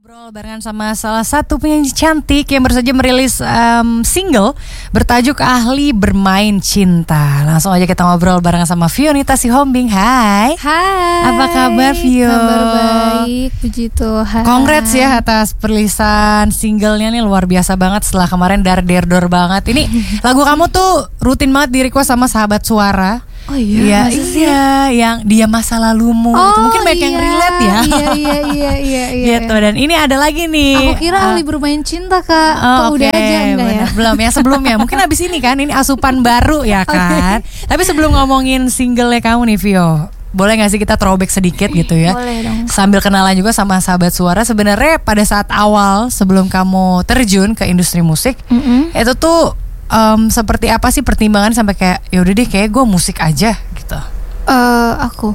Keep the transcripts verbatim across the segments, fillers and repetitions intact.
Ngobrol barengan sama salah satu penyanyi cantik yang baru saja merilis um, single bertajuk Ahli Bermain Cinta. Langsung aja kita ngobrol barengan sama Fionita Sihombing. Hai. Hai. Apa kabar, Fio? Kabar baik, puji Tuhan. Congrats ya atas perilisan singlenya nih, luar biasa banget setelah kemarin dar-der-dor banget. Ini lagu kamu tuh rutin banget di request sama sahabat suara. Oh iya, iya, iya, yang dia masa lalumu. Oh, itu mungkin banyak iya, yang relate ya. Iya, iya, iya, iya, iya. Gitu. Dan ini ada lagi nih. Aku kira uh, Ahli Bermain Cinta, Kak. Oh, Kok udah okay, aja enggak ya? Belum, yang sebelumnya. Mungkin abis ini kan, ini asupan baru ya kan. Okay. Tapi sebelum ngomongin singlenya kamu nih, Vio, boleh gak sih kita throwback sedikit gitu ya? Boleh dong. Sambil kenalan juga sama sahabat suara. Sebenarnya pada saat awal sebelum kamu terjun ke industri musik, mm-hmm. itu tuh um, seperti apa sih pertimbangan sampai kayak yaudah deh kayak gue musik aja gitu? Uh, aku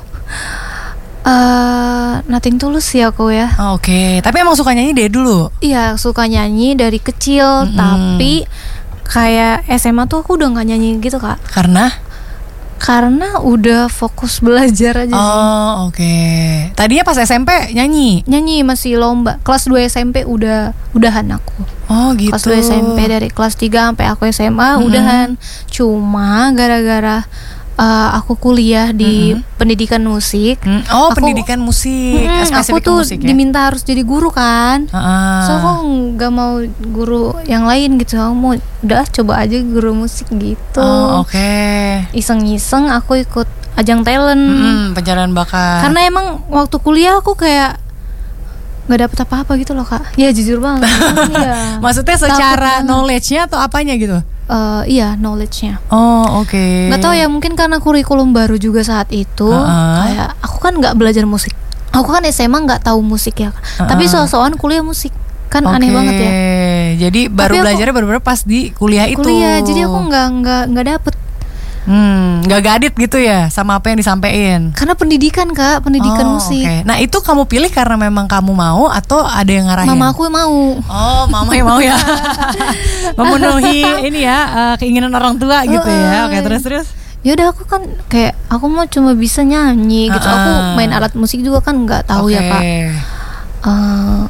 uh, Nothing Tulus sih aku ya. Oh, Oke, okay. Tapi emang suka nyanyi dari dulu? Iya, suka nyanyi dari kecil, mm-hmm. Tapi kayak S M A tuh aku udah gak nyanyi gitu, Kak. Karena? Karena udah fokus belajar aja. Oh oke okay. Tadinya pas S M P nyanyi? Nyanyi masih lomba. Kelas dua S M P udah udahan aku. Oh gitu. Kelas dua S M P dari kelas tiga sampai aku S M A mm-hmm. udahan. Cuma gara-gara uh, aku kuliah di mm-hmm. pendidikan musik. Mm. Oh aku, pendidikan musik. Mm, Aku tuh musik, ya? diminta harus jadi guru kan. uh-uh. So aku gak mau guru yang lain gitu. Aku mau udah coba aja guru musik gitu. Oh oke okay. Iseng-iseng aku ikut ajang talent, mm-hmm, pencarian bakat. Karena emang waktu kuliah aku kayak gak dapet apa-apa gitu loh, Kak. Ya jujur banget. Ya. Maksudnya secara knowledge-nya atau apanya gitu? Uh, iya knowledge-nya. Oh oke okay. Gak tau ya, mungkin karena kurikulum baru juga saat itu. uh-uh. Kayak aku kan gak belajar musik. Aku kan S M A gak tahu musik ya, uh-uh. Tapi so-soan kuliah musik. Kan okay. Aneh banget ya. Jadi baru aku, belajarnya baru-baru pas di kuliah itu. Kuliah, jadi aku gak, gak, gak dapet. Hmm, gak gadit gitu ya sama apa yang disampaikan. Karena pendidikan, Kak, pendidikan oh, musik. Okay. Nah itu kamu pilih karena memang kamu mau atau ada yang ngarahin? Mama aku yang mau. Oh, mama yang mau ya. Memenuhi ini ya uh, keinginan orang tua gitu uh, ya. Oke okay, terus terus. Ya udah aku kan kayak aku mau cuma bisa nyanyi gitu. Uh-uh. Aku main alat musik juga kan nggak tahu okay. ya, Kak. Uh,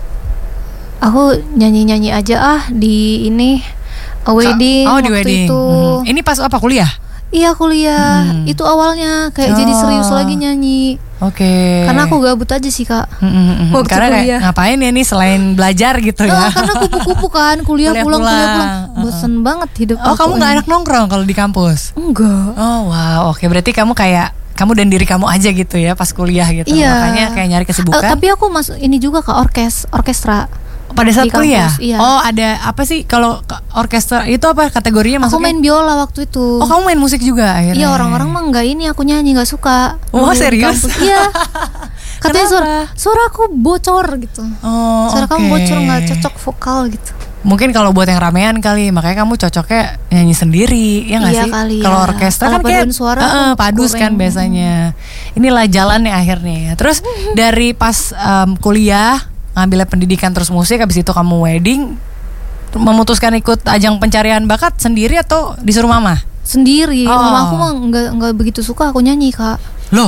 aku nyanyi-nyanyi aja ah di ini a wedding. Oh, waktu di wedding. Itu. Hmm. Ini pas apa kuliah? Iya kuliah, hmm. itu awalnya kayak oh. jadi serius lagi nyanyi. Oke. Okay. Karena aku gabut aja sih, Kak. Mm-hmm. Waktu karena kuliah. Kayak ngapain ya nih selain belajar gitu ya? Oh, karena kupu-kupu kan, kuliah, kuliah pulang, pulang, kuliah pulang. Bosen uh-huh. banget hidup. Oh, kamu nggak enak nongkrong kalau di kampus? Enggak. Oh wow, oke okay. Berarti kamu kayak kamu dan diri kamu aja gitu ya pas kuliah gitu. Iya. Makanya kayak nyari kesibukan. Uh, tapi aku masuk ini juga ke orkes, orkestra. Pada saat kuliah? Iya. Oh ada apa sih kalau orkestra itu apa kategorinya masuknya? Aku main biola waktu itu. Oh kamu main musik juga akhirnya? Iya orang-orang mah enggak ini aku nyanyi nggak suka. Oh serius? Iya. Katanya suara suara aku bocor gitu. Oh, suara okay. kamu bocor nggak cocok vokal gitu. Mungkin kalau buat yang ramean kali, makanya kamu cocoknya nyanyi sendiri, ya nggak iya sih? Kali kalau ya. orkestra kalo kan kayak suara uh, padus kan biasanya. Inilah jalannya akhirnya. Terus dari pas um, kuliah ngambil pendidikan terus musik, habis itu kamu wedding, memutuskan ikut ajang pencarian bakat sendiri atau disuruh mama? Sendiri. Oh. Mama aku mah nggak nggak begitu suka aku nyanyi, Kak. Loh?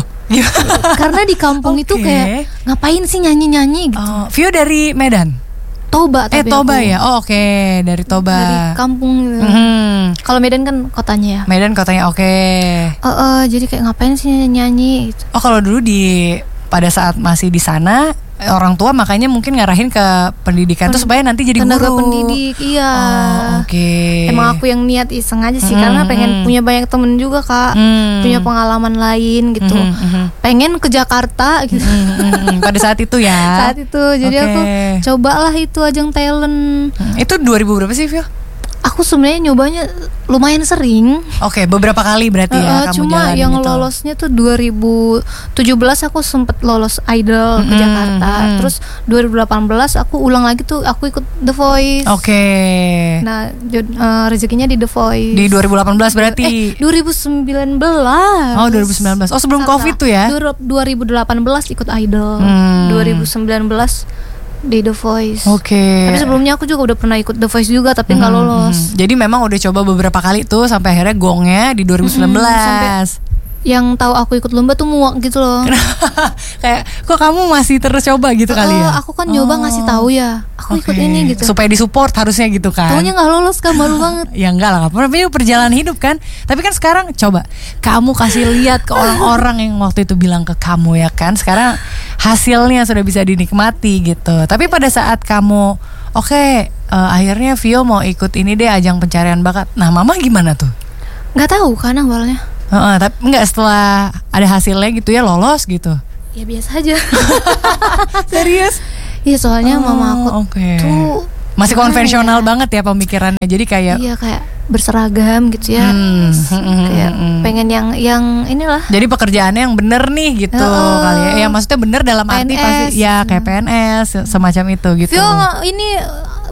Karena di kampung okay. itu kayak ngapain sih nyanyi-nyanyi gitu. Oh, Vio dari Medan? Toba tapi Eh Toba aku. ya? Oh oke okay. Dari Toba. Dari kampung gitu. Mm-hmm. Kalau Medan kan kotanya ya. Medan kotanya oke okay. uh, uh, Jadi kayak ngapain sih nyanyi gitu. Oh kalau dulu di pada saat masih di sana orang tua makanya mungkin ngarahin ke pendidikan Pen- tuh supaya nanti jadi tenaga guru. pendidik, iya. Oh, oke. Okay. Emang aku yang niat iseng aja sih mm-hmm. karena pengen punya banyak temen juga, Kak. Mm. Punya pengalaman lain gitu. Mm-hmm. Pengen ke Jakarta gitu. Mm-hmm. Pada saat itu ya. Saat itu. Jadi okay. aku cobalah itu ajang talent. Itu dua ribu berapa sih, Vio? Aku sebenarnya nyobanya lumayan sering. Oke, okay, beberapa kali berarti ya uh, kamu cuma jalanin yang itu. Lolosnya tuh dua ribu tujuh belas aku sempet lolos Idol mm-hmm, ke Jakarta. Mm-hmm. Terus dua ribu delapan belas aku ulang lagi tuh aku ikut The Voice. Oke. Okay. Nah, uh, rezekinya di The Voice. Di dua ribu delapan belas berarti. Eh, dua ribu sembilan belas. Oh, dua ribu sembilan belas. Oh, sebelum Saka. Covid tuh ya. dua ribu delapan belas ikut Idol. Hmm. dua ribu sembilan belas di The Voice. Oke. Okay. Tapi sebelumnya aku juga udah pernah ikut The Voice juga tapi nggak hmm, lolos. Hmm. Jadi memang udah coba beberapa kali tuh sampai akhirnya gongnya di dua ribu sembilan belas. Hmm, sampai yang tahu aku ikut lomba tuh muak gitu loh. Kayak kok kamu masih terus coba gitu uh, kali ya? Aku kan nyoba ngasih tahu ya, aku okay. ikut ini gitu. Supaya disupport harusnya gitu kan. Taunya nggak lolos kan, malu banget. Ya enggak lah, tapi perjalanan hidup kan. Tapi kan sekarang coba kamu kasih lihat ke orang-orang yang waktu itu bilang ke kamu ya kan. Sekarang hasilnya sudah bisa dinikmati gitu. Tapi pada saat kamu oke, okay, uh, akhirnya Vio mau ikut ini deh ajang pencarian bakat. Nah, mama gimana tuh? Nggak tahu kan awalnya. Uh, uh, tapi enggak setelah ada hasilnya gitu ya lolos gitu. Ya biasa aja. Serius? Iya soalnya oh, mama aku okay. tuh masih konvensional ya? Banget ya pemikirannya. Jadi kayak iya kayak berseragam gitu ya. Hmm, kayak hmm, pengen yang yang inilah. Jadi pekerjaannya yang bener nih gitu oh, kali ya. Ya maksudnya bener dalam arti P N S. Pasti ya kayak P N S semacam itu gitu. Vio ini